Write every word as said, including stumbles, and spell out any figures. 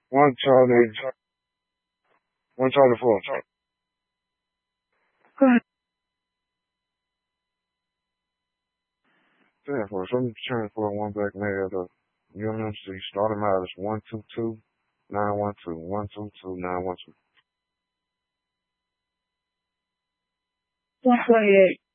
One Charlie, one Charlie four. Go ahead. Yeah, for some transport one black male to U M C starting out is one two two nine one two one two two nine one two. one twenty-eight.